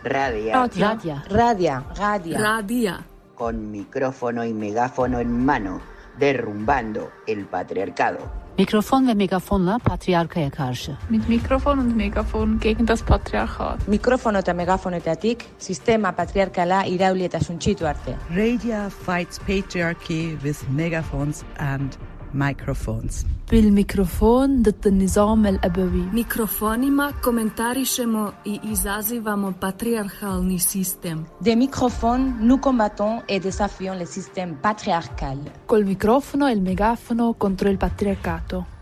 Radia. Radia. Con micrófono y megáfono en mano, derrumbando el patriarcado. Mikrofon ve megafonla patriarkaya karşı. Mit Mikrofon und Megafon gegen das Patriarchat. Mikrofono eta megafonoetatik sistema patriarkala irauli eta suntsitu arte. Radia fights patriarchy with megaphones and microphones. بالميكروفون ضد النظام الأبوي. Mikrofonima komentarišemo i izazivamo patriarhalni sistem. Des microphones, nous combattons et désafions le système patriarcal. Col microfono e il megafono contro il patriarcato.